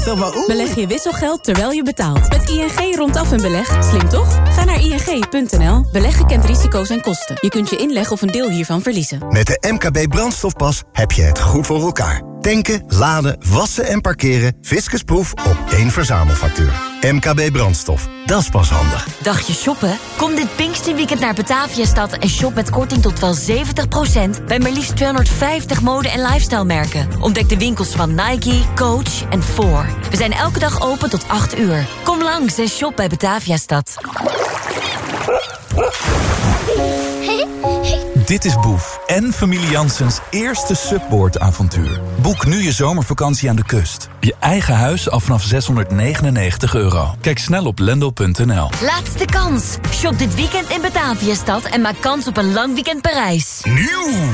zo van oeh. Beleg je wisselgeld terwijl je betaalt. Met ING rondaf een beleg. Slim toch? Ga naar ing.nl. Beleggen kent risico's en kosten. Je kunt je inleg of een deel hiervan verliezen. Met de MKB brandstofpas heb je het goed voor elkaar. Tanken, laden, wassen en parkeren. Fiscusproef op één verzamelfactuur. MKB brandstof. Dat is pas handig. Dacht je shoppen? Kom dit Pinksterweekend naar Bataviastad en shop met korting tot wel 70% bij maar liefst 250 mode- en lifestyle-merken. Ontdek de winkels van Nike, Coach en Four. We zijn elke dag open tot 8 uur. Kom langs en shop bij Bataviastad. Dit is Boef en familie Janssens eerste Subboard-avontuur. Boek nu je zomervakantie aan de kust. Je eigen huis al vanaf €699. Kijk snel op lendel.nl. Laatste kans. Shop dit weekend in Bataviastad en maak kans op een lang weekend Parijs. Nieuw!